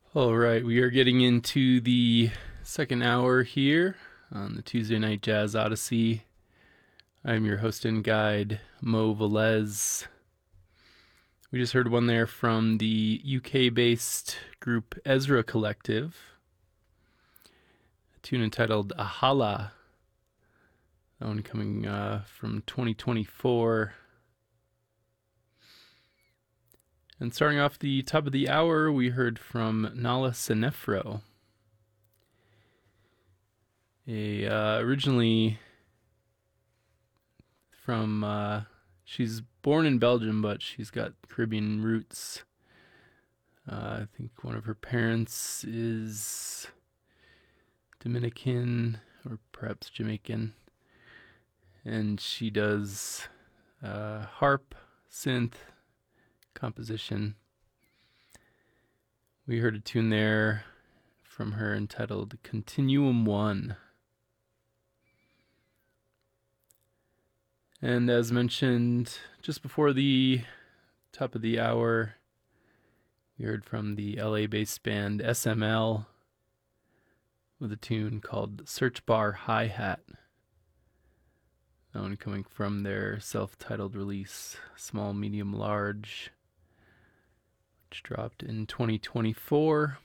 All right, we are getting into the second hour here on the Tuesday Night Jazz Odyssey. I'm your host and guide, Mo Velez. We just heard one there from the UK-based group Ezra Collective, a tune entitled Ahala, that one coming from 2024. And starting off the top of the hour, we heard from Nala Senefro, originally from she's born in Belgium, but she's got Caribbean roots. I think one of her parents is Dominican or perhaps Jamaican, and she does harp, synth, composition. We heard a tune there from her entitled Continuum One. And as mentioned just before the top of the hour, we heard from the LA-based band SML with a tune called Search Bar Hi-Hat. That one coming from their self-titled release, Small, Medium, Large, which dropped in 2024.